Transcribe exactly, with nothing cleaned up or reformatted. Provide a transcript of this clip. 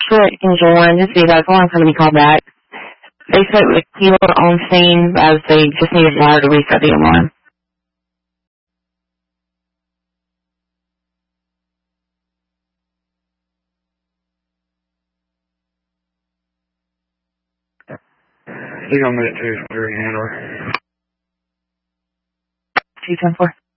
Detroit can join. This is that's long time to be called back. They spoke with Keeler on scene as they just needed wire to reset the alarm. He's on minute two, Jerry Handler. two ten four.